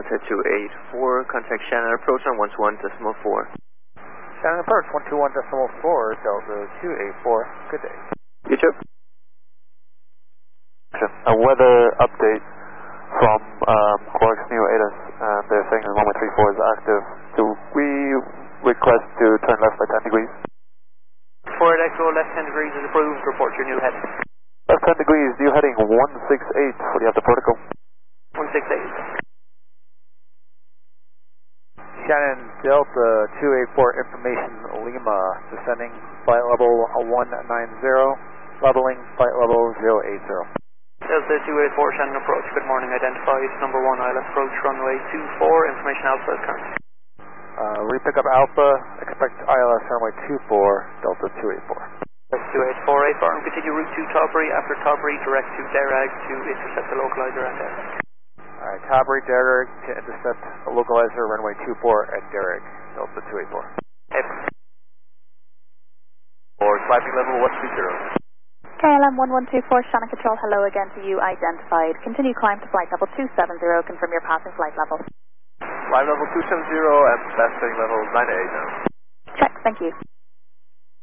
284, contact Shannon approach on 121.4. Shannon approach 121.4, Delta 284, good day. You too. A weather update from Quark's new ATIS, and they're saying the 1134 is active. Do we request to turn left by 10 degrees? For Electro, left 10 degrees is approved, report your new heading. Left 10 degrees, new heading 168, what do you have the protocol? 168. Shannon, Delta 284, information Lima, descending flight level 190, leveling flight level 080. Delta 284, Shannon approach, good morning, identified, number 1 ILS approach, runway 24, information Alpha is current. Repick up Alpha, expect ILS runway 24, Delta 284. Delta 284, 8 bar, and continue route to Taubury, after Taubury, direct to Derag to intercept the localizer at Derag. Alright, Taubury, Derag to intercept the localizer runway 24 at Derag, Delta 284. Or climbing level 120. KLM 1124, Shannon Control, hello again to you, identified. Continue climb to flight level 270, confirm your passing flight level. Flight level 270 and passing level 98 now. Check, thank you.